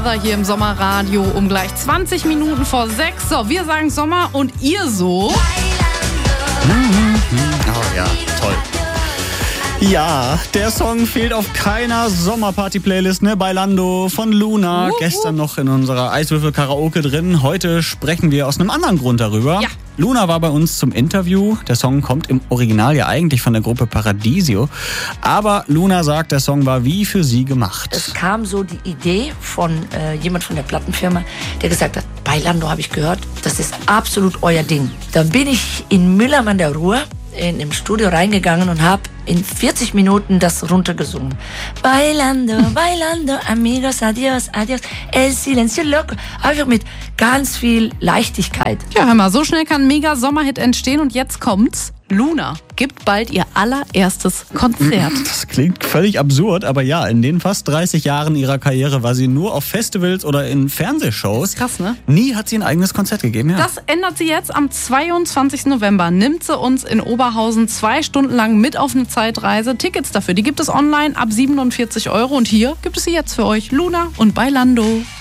Hier im Sommerradio um gleich 20 Minuten vor 6. So, wir sagen Sommer und ihr so. Oh ja, toll. Ja, der Song fehlt auf keiner Sommerparty-Playlist, ne? Bailando von Luna. Gestern noch in unserer Eiswürfel-Karaoke drin. Heute sprechen wir aus einem anderen Grund darüber. Ja. Luna war bei uns zum Interview. Der Song kommt im Original ja eigentlich von der Gruppe Paradiso. Aber Luna sagt, der Song war wie für sie gemacht. Es kam so die Idee von jemand von der Plattenfirma, der gesagt hat, Bailando habe ich gehört, das ist absolut euer Ding. Dann bin ich in Mülheim an der Ruhr im Studio reingegangen und habe in 40 Minuten das runtergesungen. Bailando, bailando, amigos, adios, adios, el silencio loco. Einfach mit ganz viel Leichtigkeit. Ja, hör mal, so schnell kann ein Mega-Sommerhit entstehen und jetzt kommt's. Luna gibt bald ihr allererstes Konzert. Das klingt völlig absurd, aber ja, in den fast 30 Jahren ihrer Karriere war sie nur auf Festivals oder in Fernsehshows. Das ist krass, ne? Nie hat sie ein eigenes Konzert gegeben, ja. Das ändert sie jetzt. Am 22. November nimmt sie uns in Oberhausen 2 Stunden lang mit auf eine Zeitreise. Tickets dafür, die gibt es online ab 47 €. Und hier gibt es sie jetzt für euch. Luna und Bailando.